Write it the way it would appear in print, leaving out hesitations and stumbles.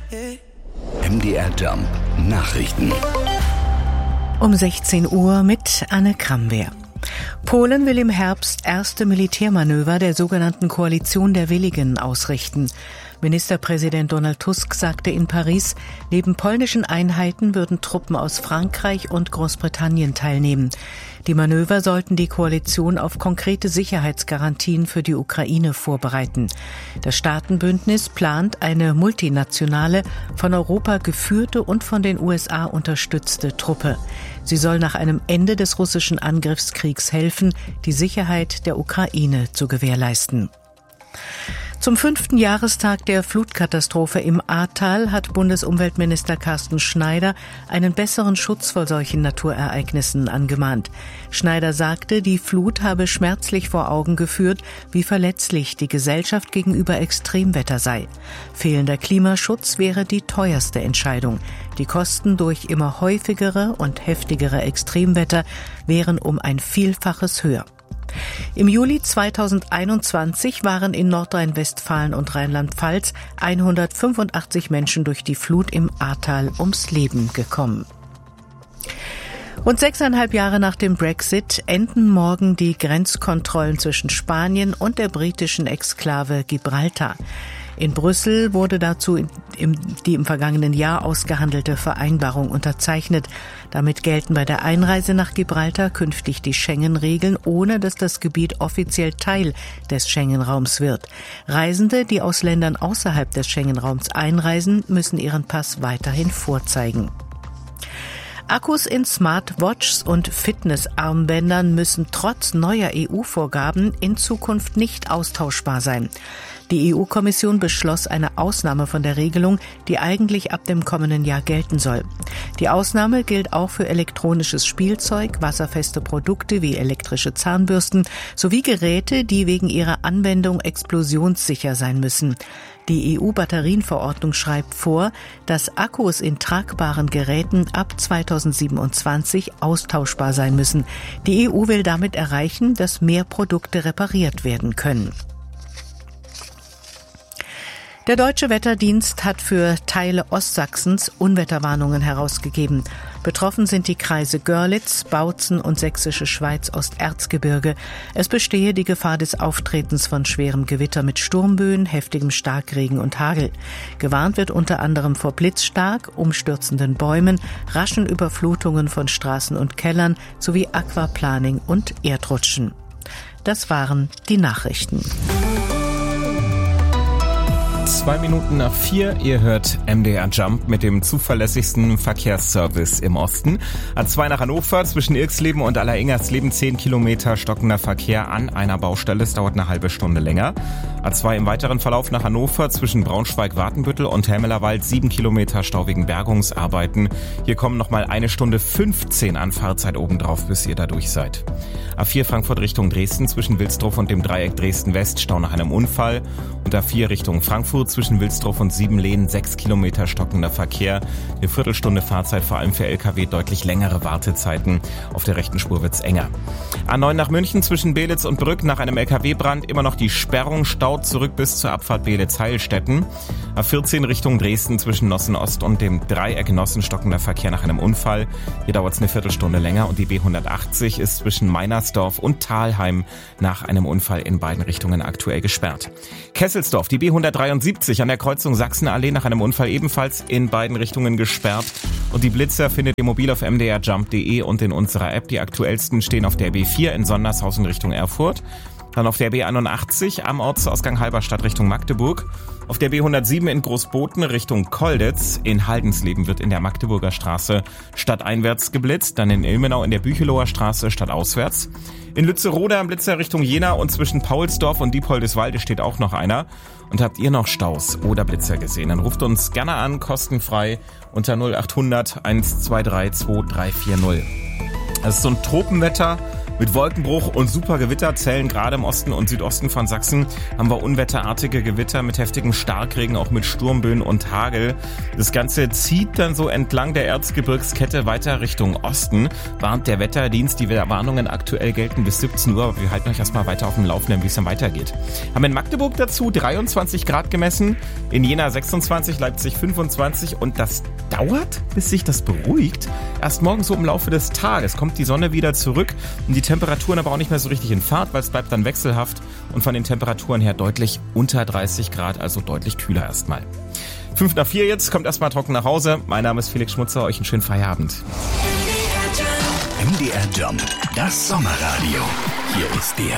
MDR Jump Nachrichten. Um 16 Uhr mit Anne Kramwehr. Polen will im Herbst erste Militärmanöver der sogenannten Koalition der Willigen ausrichten. Ministerpräsident Donald Tusk sagte in Paris, neben polnischen Einheiten würden Truppen aus Frankreich und Großbritannien teilnehmen. Die Manöver sollten die Koalition auf konkrete Sicherheitsgarantien für die Ukraine vorbereiten. Das Staatenbündnis plant eine multinationale, von Europa geführte und von den USA unterstützte Truppe. Sie soll nach einem Ende des russischen Angriffskriegs helfen, die Sicherheit der Ukraine zu gewährleisten. Zum 5. Jahrestag der Flutkatastrophe im Ahrtal hat Bundesumweltminister Carsten Schneider einen besseren Schutz vor solchen Naturereignissen angemahnt. Schneider sagte, die Flut habe schmerzlich vor Augen geführt, wie verletzlich die Gesellschaft gegenüber Extremwetter sei. Fehlender Klimaschutz wäre die teuerste Entscheidung. Die Kosten durch immer häufigere und heftigere Extremwetter wären um ein Vielfaches höher. Im Juli 2021 waren in Nordrhein-Westfalen und Rheinland-Pfalz 185 Menschen durch die Flut im Ahrtal ums Leben gekommen. Rund 6,5 Jahre nach dem Brexit enden morgen die Grenzkontrollen zwischen Spanien und der britischen Exklave Gibraltar. In Brüssel wurde dazu die im vergangenen Jahr ausgehandelte Vereinbarung unterzeichnet. Damit gelten bei der Einreise nach Gibraltar künftig die Schengen-Regeln, ohne dass das Gebiet offiziell Teil des Schengen-Raums wird. Reisende, die aus Ländern außerhalb des Schengen-Raums einreisen, müssen ihren Pass weiterhin vorzeigen. Akkus in Smartwatches und Fitnessarmbändern müssen trotz neuer EU-Vorgaben in Zukunft nicht austauschbar sein. Die EU-Kommission beschloss eine Ausnahme von der Regelung, die eigentlich ab dem kommenden Jahr gelten soll. Die Ausnahme gilt auch für elektronisches Spielzeug, wasserfeste Produkte wie elektrische Zahnbürsten sowie Geräte, die wegen ihrer Anwendung explosionssicher sein müssen. Die EU-Batterienverordnung schreibt vor, dass Akkus in tragbaren Geräten ab 2027 austauschbar sein müssen. Die EU will damit erreichen, dass mehr Produkte repariert werden können. Der Deutsche Wetterdienst hat für Teile Ostsachsens Unwetterwarnungen herausgegeben. Betroffen sind die Kreise Görlitz, Bautzen und Sächsische Schweiz-Osterzgebirge. Es bestehe die Gefahr des Auftretens von schwerem Gewitter mit Sturmböen, heftigem Starkregen und Hagel. Gewarnt wird unter anderem vor Blitzschlag, umstürzenden Bäumen, raschen Überflutungen von Straßen und Kellern sowie Aquaplaning und Erdrutschen. Das waren die Nachrichten. 4:02, ihr hört MDR Jump mit dem zuverlässigsten Verkehrsservice im Osten. A2 nach Hannover zwischen Irxleben und Alleringers-Leben 10 Kilometer stockender Verkehr an einer Baustelle. Es dauert eine halbe Stunde länger. A2 im weiteren Verlauf nach Hannover zwischen Braunschweig-Wartenbüttel und Helmelerwald 7 Kilometer Stau wegen Bergungsarbeiten. Hier kommen nochmal 1 Stunde 15 an Fahrzeit obendrauf, bis ihr da durch seid. A4 Frankfurt Richtung Dresden zwischen Wilsdruff und dem Dreieck Dresden-West, Stau nach einem Unfall. Und A4 Richtung Frankfurt zwischen Wilsdruff und Siebenlehn 6 Kilometer stockender Verkehr. Eine Viertelstunde Fahrzeit, vor allem für Lkw, deutlich längere Wartezeiten. Auf der rechten Spur wird's enger. A9 nach München zwischen Belitz und Brück nach einem Lkw-Brand immer noch die Sperrung, staut zurück bis zur Abfahrt Belitz-Heilstätten. A14 Richtung Dresden zwischen Nossen Ost und dem Dreieck Nossen stockender Verkehr nach einem Unfall. Hier dauert's eine Viertelstunde länger und die B180 ist zwischen Meinersdorf und Thalheim nach einem Unfall in beiden Richtungen aktuell gesperrt. Kesselsdorf, die B173 an der Kreuzung Sachsenallee nach einem Unfall ebenfalls in beiden Richtungen gesperrt. Und die Blitzer findet ihr mobil auf mdrjump.de und in unserer App. Die aktuellsten stehen auf der B4 in Sondershausen Richtung Erfurt. Dann auf der B81 am Ortsausgang Halberstadt Richtung Magdeburg. Auf der B107 in Großboten Richtung Kolditz. In Haldensleben wird in der Magdeburger Straße stadteinwärts geblitzt. Dann in Ilmenau in der Büchelower Straße stadtauswärts. In Lützeroda am Blitzer Richtung Jena und zwischen Paulsdorf und Diepoldeswalde steht auch noch einer. Und habt ihr noch Staus oder Blitzer gesehen? Dann ruft uns gerne an, kostenfrei unter 0800 123 2340. Es ist so ein Tropenwetter. Mit Wolkenbruch und super Gewitterzellen, gerade im Osten und Südosten von Sachsen, haben wir unwetterartige Gewitter mit heftigem Starkregen, auch mit Sturmböen und Hagel. Das Ganze zieht dann so entlang der Erzgebirgskette weiter Richtung Osten, warnt der Wetterdienst. Die Warnungen aktuell gelten bis 17 Uhr, aber wir halten euch erstmal weiter auf dem Laufenden, wie es dann weitergeht. Haben in Magdeburg dazu 23 Grad gemessen, in Jena 26, Leipzig 25 und das dauert, bis sich das beruhigt. Erst morgen so im Laufe des Tages kommt die Sonne wieder zurück und die Temperaturen aber auch nicht mehr so richtig in Fahrt, weil es bleibt dann wechselhaft und von den Temperaturen her deutlich unter 30 Grad, also deutlich kühler erstmal. 5 nach 4 jetzt, kommt erstmal trocken nach Hause. Mein Name ist Felix Schmutzer, euch einen schönen Feierabend. MDR Jump, das Sommerradio. Hier ist der